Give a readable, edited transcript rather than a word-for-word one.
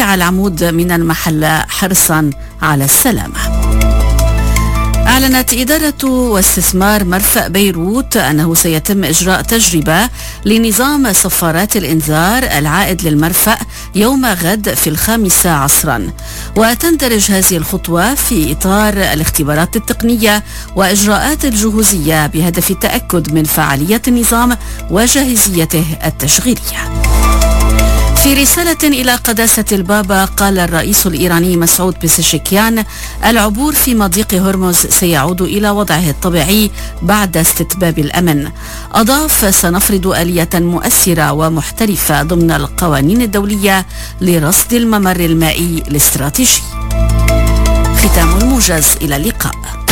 رفع العمود من المحلة حرصا على السلامة. أعلنت إدارة واستثمار مرفأ بيروت أنه سيتم إجراء تجربة لنظام صفارات الإنذار العائد للمرفأ يوم غد في 5 عصرا، وتندرج هذه الخطوة في إطار الاختبارات التقنية وإجراءات الجهوزية بهدف التأكد من فعالية النظام وجاهزيته التشغيلية. في رسالة إلى قداسة البابا قال الرئيس الإيراني مسعود بيزشكيان: العبور في مضيق هرمز سيعود إلى وضعه الطبيعي بعد استتباب الأمن. أضاف: سنفرض آلية مؤثرة ومحترفة ضمن القوانين الدولية لرصد الممر المائي الاستراتيجي. ختام الموجز، إلى اللقاء.